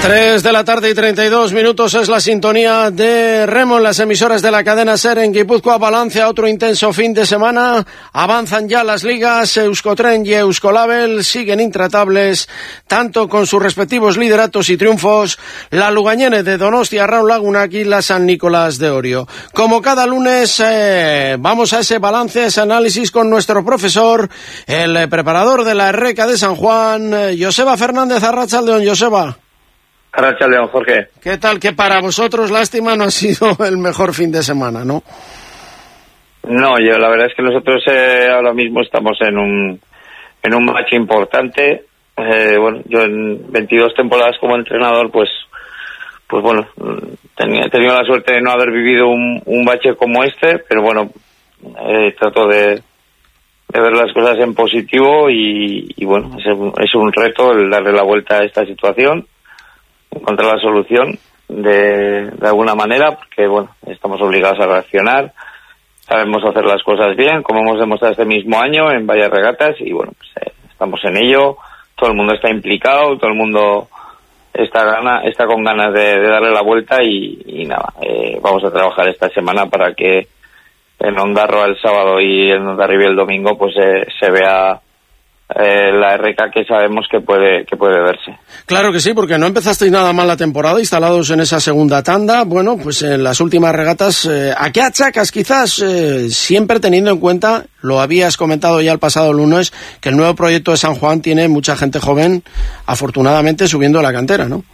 3 de la tarde y 32 minutos es la sintonía de Remo en las emisoras de la cadena SER en Guipúzcoa. Balance a otro intenso fin de semana. Avanzan ya las ligas. Euskotren y Euskolabel siguen intratables, tanto con sus respectivos lideratos y triunfos. La Lugañene de Donostia, Raúl Lagunak y la San Nicolás de Orio. Como cada lunes, vamos a ese balance, ese análisis con nuestro profesor, el preparador de la Erreca de San Juan, Joseba Fernández. Arratsaldeon, Joseba. Arratsaldeon, Jorge. ¿Qué tal? Que para vosotros, lástima, no ha sido el mejor fin de semana, ¿no? No, la verdad es que nosotros ahora mismo estamos en un match importante. Yo en 22 temporadas como entrenador, pues bueno, he tenido la suerte de no haber vivido un bache como este, pero bueno, trato de ver las cosas en positivo y bueno, es un reto el darle la vuelta a esta situación, encontrar la solución de alguna manera, porque bueno, estamos obligados a reaccionar, sabemos hacer las cosas bien, como hemos demostrado este mismo año en varias regatas, y bueno, pues, estamos en ello, todo el mundo está implicado, todo el mundo está con ganas de darle la vuelta y nada, vamos a trabajar esta semana para que en Ondarroa el sábado y en Hondarribia el domingo pues se vea la RK que sabemos que puede verse. Claro que sí, porque no empezasteis nada mal la temporada, instalados en esa segunda tanda. Bueno, pues en las últimas regatas, ¿a qué achacas quizás? Siempre teniendo en cuenta, lo habías comentado ya el pasado lunes, que el nuevo proyecto de San Juan tiene mucha gente joven, afortunadamente subiendo a la cantera, ¿no?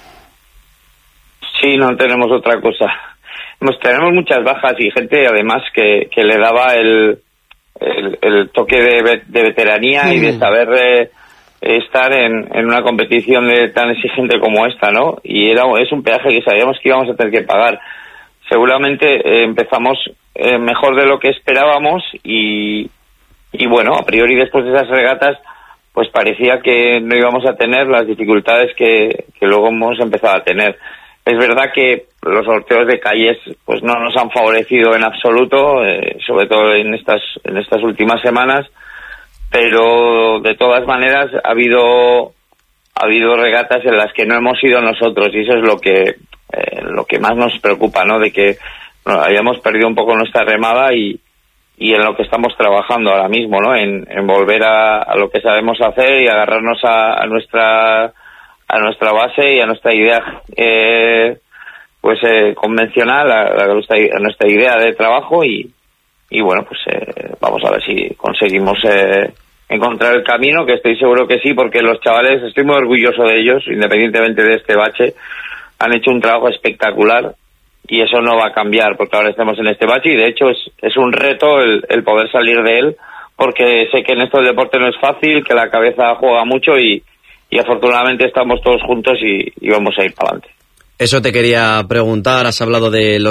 Sí, no tenemos otra cosa. Tenemos muchas bajas y gente además que le daba el toque de veteranía y de saber estar en una competición tan exigente como esta, ¿no? Y es un peaje que sabíamos que íbamos a tener que pagar. Seguramente empezamos mejor de lo que esperábamos y bueno, a priori después de esas regatas pues parecía que no íbamos a tener las dificultades que luego hemos empezado a tener. Es verdad que los sorteos de calles pues no nos han favorecido en absoluto, sobre todo en estas últimas semanas, pero de todas maneras ha habido regatas en las que no hemos ido nosotros y eso es lo que más nos preocupa, ¿no? De que hayamos perdido un poco nuestra remada y en lo que estamos trabajando ahora mismo, ¿no? En volver a lo que sabemos hacer y agarrarnos a nuestra base y a nuestra idea convencional, a nuestra idea de trabajo y bueno, pues vamos a ver si conseguimos encontrar el camino, que estoy seguro que sí, porque los chavales, estoy muy orgulloso de ellos, independientemente de este bache, han hecho un trabajo espectacular y eso no va a cambiar porque ahora estamos en este bache y de hecho es un reto el poder salir de él, porque sé que en esto del deporte no es fácil, que la cabeza juega mucho y afortunadamente estamos todos juntos y vamos a ir para adelante. Eso te quería preguntar, has hablado de los